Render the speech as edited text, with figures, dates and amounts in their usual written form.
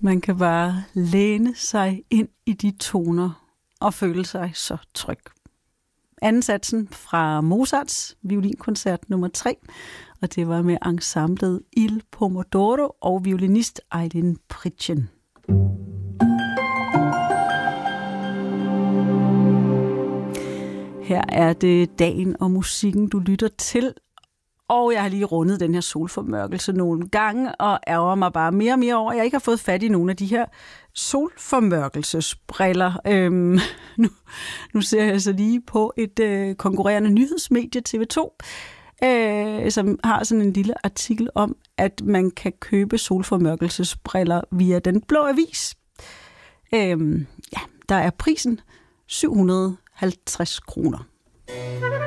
Man kan bare læne sig ind i de toner og føle sig så tryg. Anden satsen fra Mozarts violinkoncert nummer 3, og det var med ensemblet Il Pomodoro og violinist Aylin Pritchen. Her er det dagen og musikken, du lytter til. Og jeg har lige rundet den her solformørkelse nogle gange, og ærger mig bare mere og mere over, at jeg ikke har fået fat i nogle af de her solformørkelsesbriller. Nu ser jeg så lige på et konkurrerende nyhedsmedie, TV2, som har sådan en lille artikel om, at man kan købe solformørkelsesbriller via Den Blå Avis. Der er prisen 750 kroner.